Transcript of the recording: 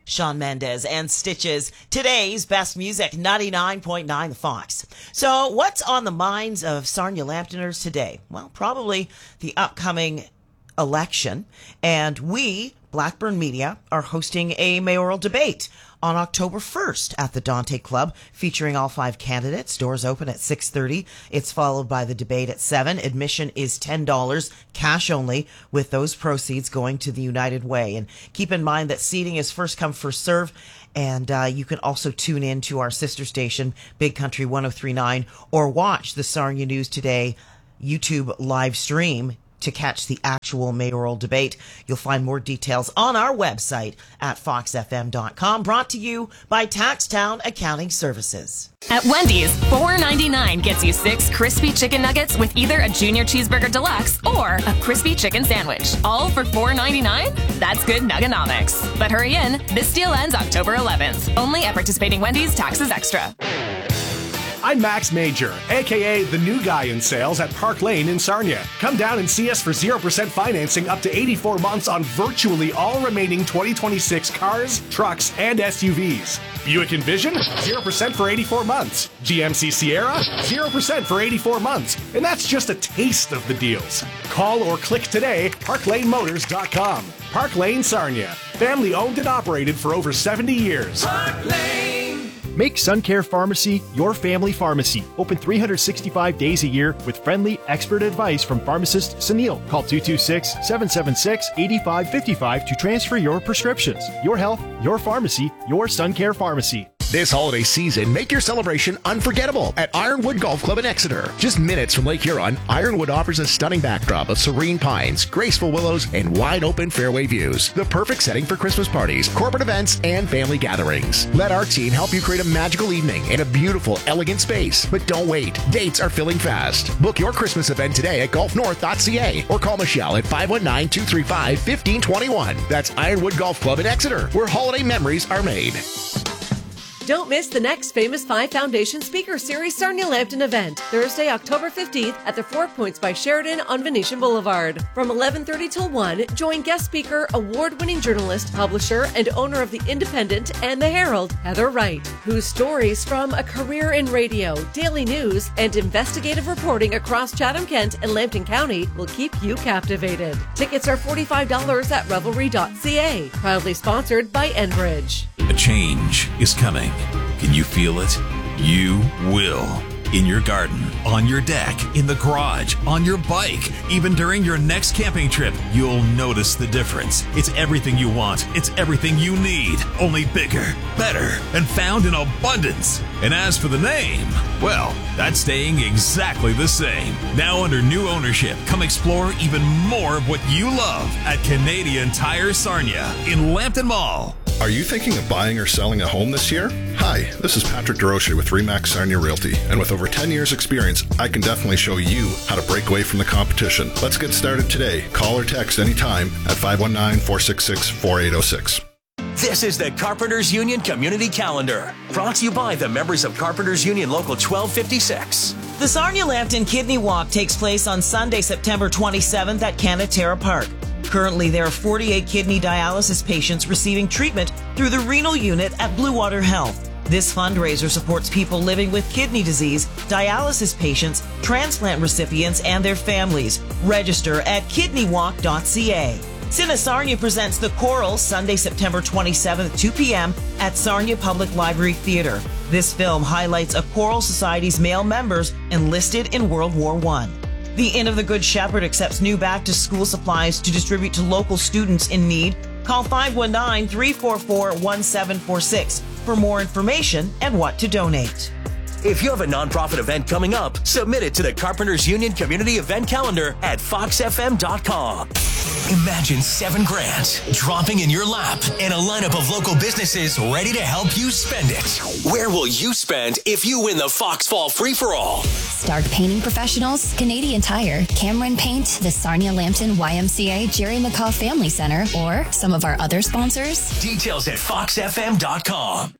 Shawn Mendes and Stitches. Today's best music, 99.9 The Fox. So what's on the minds of Sarnia Lambtoners today? Well, probably the upcoming election. And we, Blackburn Media, are hosting a mayoral debate on October 1st at the Dante Club, featuring all 5 candidates. Doors open at 6:30. It's followed by the debate at 7. Admission is $10, cash only, with those proceeds going to the United Way. And keep in mind that seating is first come, first serve. And you can also tune in to our sister station, Big Country 103.9, or watch the Sarnia News Today YouTube live stream to catch the actual mayoral debate. You'll find more details on our website at foxfm.com, brought to you by Taxtown Accounting Services. At Wendy's, $4.99 gets you 6 crispy chicken nuggets with either a Junior Cheeseburger Deluxe or a crispy chicken sandwich. All for $4.99? That's good nuggonomics. But hurry in, this deal ends October 11th. Only at participating Wendy's, taxes extra. I'm Max Major, a.k.a. the new guy in sales at Park Lane in Sarnia. Come down and see us for 0% financing up to 84 months on virtually all remaining 2026 cars, trucks, and SUVs. Buick Envision, 0% for 84 months. GMC Sierra, 0% for 84 months. And that's just a taste of the deals. Call or click today, parklanemotors.com. Park Lane, Sarnia. Family owned and operated for over 70 years. Park Lane. Make Suncare Pharmacy your family pharmacy. Open 365 days a year with friendly, expert advice from pharmacist Sunil. Call 226-776-8555 to transfer your prescriptions. Your health, your pharmacy, your Suncare Pharmacy. This holiday season, make your celebration unforgettable at Ironwood Golf Club in Exeter. Just minutes from Lake Huron, Ironwood offers a stunning backdrop of serene pines, graceful willows, and wide-open fairway views. The perfect setting for Christmas parties, corporate events, and family gatherings. Let our team help you create a magical evening in a beautiful, elegant space. But don't wait. Dates are filling fast. Book your Christmas event today at golfnorth.ca or call Michelle at 519-235-1521. That's Ironwood Golf Club in Exeter, where holiday memories are made. Don't miss the next Famous 5 Foundation Speaker Series Sarnia Lambton event, Thursday, October 15th at the 4 Points by Sheridan on Venetian Boulevard. From 11:30 till 1, join guest speaker, award-winning journalist, publisher, and owner of The Independent and The Herald, Heather Wright, whose stories from a career in radio, daily news, and investigative reporting across Chatham-Kent and Lambton County will keep you captivated. Tickets are $45 at revelry.ca. Proudly sponsored by Enbridge. A change is coming. Can you feel it? You will. In your garden, on your deck, in the garage, on your bike, even during your next camping trip, you'll notice the difference. It's everything you want. It's everything you need. Only bigger, better, and found in abundance. And as for the name, well, that's staying exactly the same. Now under new ownership, come explore even more of what you love at Canadian Tire Sarnia in Lambton Mall. Are you thinking of buying or selling a home this year? Hi, this is Patrick DeRoche with RE/MAX Sarnia Realty, and with over 10 years experience, I can definitely show you how to break away from the competition. Let's get started today. Call or text anytime at 519-466-4806. This is the Carpenters Union Community Calendar, brought to you by the members of Carpenters Union Local 1256. The Sarnia Lambton Kidney Walk takes place on Sunday, September 27th at Canatera Park. Currently, there are 48 kidney dialysis patients receiving treatment through the renal unit at Blue Water Health. This fundraiser supports people living with kidney disease, dialysis patients, transplant recipients, and their families. Register at kidneywalk.ca. Cine Sarnia presents The Coral Sunday, September 27th at 2 p.m. at Sarnia Public Library Theatre. This film highlights a Coral Society's male members enlisted in World War I. The Inn of the Good Shepherd accepts new back-to-school supplies to distribute to local students in need. Call 519-344-1746 for more information and what to donate. If you have a nonprofit event coming up, submit it to the Carpenters Union Community Event Calendar at foxfm.com. Imagine $7,000 dropping in your lap and a lineup of local businesses ready to help you spend it. Where will you spend if you win the Fox Fall Free-for-All? Stark Painting Professionals, Canadian Tire, Cameron Paint, the Sarnia Lambton YMCA Jerry McCaw Family Center, or some of our other sponsors. Details at foxfm.com.